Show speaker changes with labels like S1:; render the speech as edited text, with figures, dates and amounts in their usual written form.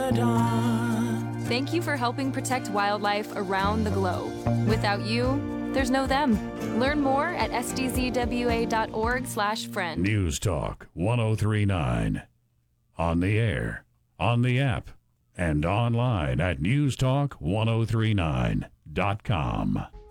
S1: dawn.
S2: Thank you for helping protect wildlife around the globe. Without you, there's no them. Learn more at sdzwa.org/friend.
S3: News Talk 1039. On the air, on the app, and online at newstalk1039.com.